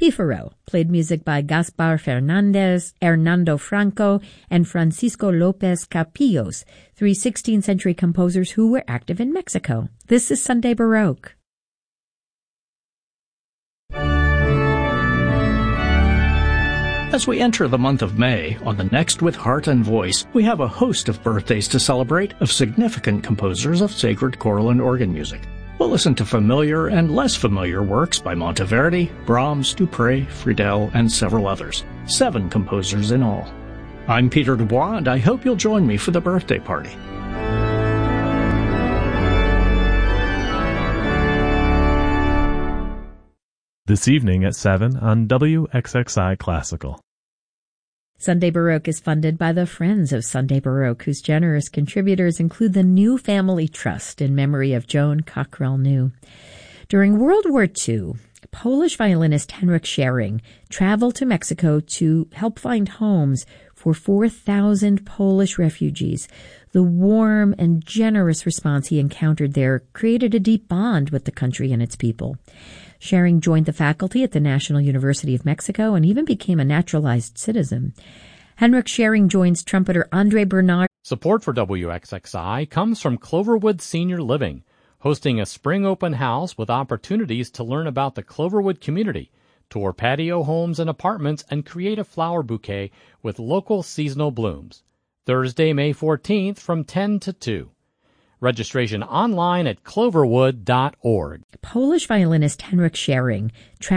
Pífaro played music by Gaspar Fernandez, Hernando Franco, and Francisco López Capillos, three 16th century composers who were active in Mexico. This is Sunday Baroque. As we enter the month of May, on the Next with Heart and Voice, we have a host of birthdays to celebrate of significant composers of sacred choral and organ music. We'll listen to familiar and less familiar works by Monteverdi, Brahms, Dupre, Friedel, and several others. 7 composers in all. I'm Peter Dubois, and I hope you'll join me for the birthday party. This evening at 7 on WXXI Classical. Sunday Baroque is funded by the Friends of Sunday Baroque, whose generous contributors include the New Family Trust in memory of Joan Cockrell New. During World War II, Polish violinist Henryk Schering traveled to Mexico to help find homes for 4,000 Polish refugees. The warm and generous response he encountered there created a deep bond with the country and its people. Schering joined the faculty at the National University of Mexico and even became a naturalized citizen. Henryk Schering joins trumpeter Andre Bernard. Support for WXXI comes from Cloverwood Senior Living, hosting a spring open house with opportunities to learn about the Cloverwood community, tour patio homes and apartments, and create a flower bouquet with local seasonal blooms. Thursday, May 14th from 10 to 2. Registration online at cloverwood.org. Polish violinist Henryk Schering